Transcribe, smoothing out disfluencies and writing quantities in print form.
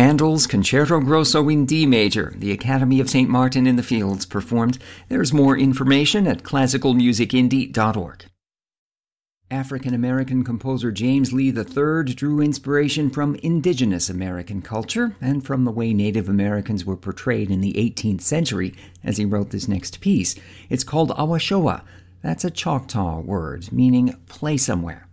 Handel's Concerto Grosso in D Major, the Academy of St. Martin in the Fields performed. There's more information at classicalmusicindie.org. African-American composer James Lee III drew inspiration from indigenous American culture and from the way Native Americans were portrayed in the 18th century as he wrote this next piece. It's called Awashoa. That's a Choctaw word meaning play somewhere.